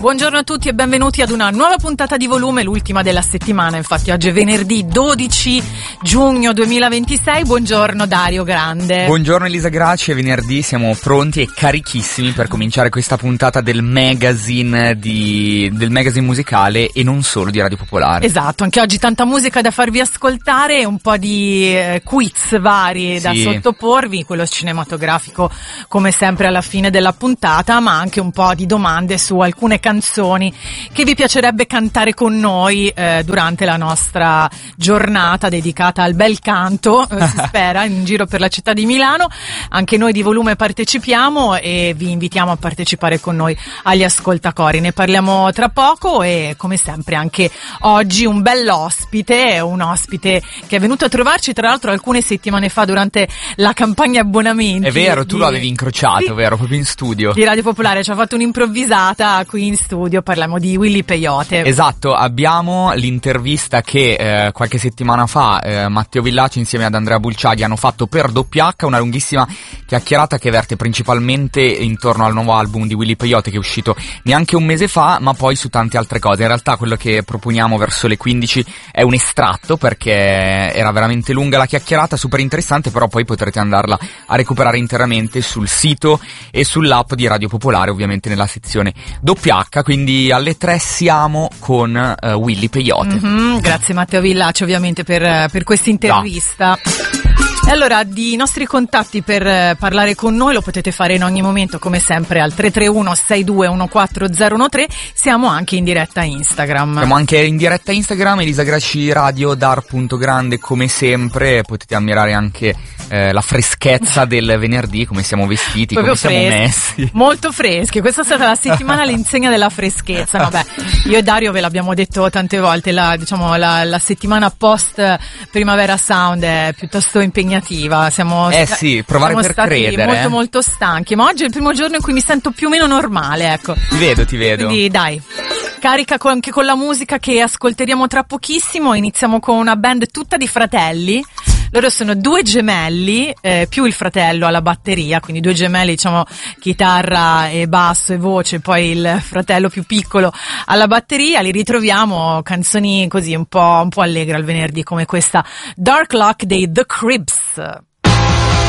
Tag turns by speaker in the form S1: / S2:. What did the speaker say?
S1: Buongiorno a tutti e benvenuti ad una nuova puntata di Volume, l'ultima della settimana. Infatti oggi è venerdì 12 giugno 2026. Buongiorno Dario Grande.
S2: Buongiorno Elisa Graci, è venerdì, siamo pronti e carichissimi per cominciare questa puntata del magazine musicale e non solo di Radio Popolare.
S1: Esatto, anche oggi tanta musica da farvi ascoltare, un po' di quiz vari da sottoporvi, quello cinematografico come sempre alla fine della puntata, ma anche un po' di domande su alcune canzoni che vi piacerebbe cantare con noi durante la nostra giornata dedicata al bel canto, si spera, in giro per la città di Milano. Anche noi di Volume partecipiamo e vi invitiamo a partecipare con noi agli ascoltacori. Ne parliamo tra poco e come sempre anche oggi un bell'ospite, un ospite che è venuto a trovarci tra l'altro alcune settimane fa durante la campagna abbonamenti.
S2: È vero, tu lo avevi incrociato, sì, vero, proprio in studio.
S1: Di Radio Popolare, ci ha fatto un'improvvisata qui in studio, parliamo di Willy Peyote.
S2: Esatto, abbiamo l'intervista che qualche settimana fa Matteo Villaci insieme ad Andrea Bulciaghi hanno fatto per WH, una lunghissima chiacchierata che verte principalmente intorno al nuovo album di Willy Peyote che è uscito neanche un mese fa, ma poi su tante altre cose. In realtà quello che proponiamo verso le 15 è un estratto, perché era veramente lunga la chiacchierata, super interessante, però poi potrete andarla a recuperare interamente sul sito e sull'app di Radio Popolare, ovviamente nella sezione WH. Quindi alle 3 siamo con Willy Peyote.
S1: Grazie Matteo Villaci ovviamente per questa intervista. E allora, di nostri contatti per parlare con noi lo potete fare in ogni momento, come sempre, al 331-6214-013. Siamo anche in diretta Instagram.
S2: Siamo anche in diretta Instagram, Elisa Graci Radio, dar.grande come sempre. Potete ammirare anche la freschezza del venerdì, come siamo vestiti,
S1: proprio
S2: come siamo messi.
S1: Molto freschi, questa è stata la settimana all'insegna della freschezza. Vabbè, io e Dario ve l'abbiamo detto tante volte, la settimana post Primavera Sound è piuttosto impegnativa.
S2: Sì, provare per credere.
S1: Molto molto stanchi, ma oggi è il primo giorno in cui mi sento più o meno normale, ecco.
S2: Ti vedo.
S1: Quindi dai, carica anche con la musica che ascolteremo tra pochissimo. Iniziamo con una band tutta di fratelli. Loro sono due gemelli, più il fratello alla batteria, quindi due gemelli, diciamo, chitarra e basso e voce, poi il fratello più piccolo alla batteria. Li ritroviamo canzoni così un po' allegre al venerdì, come questa Dark Luck dei The Cribs.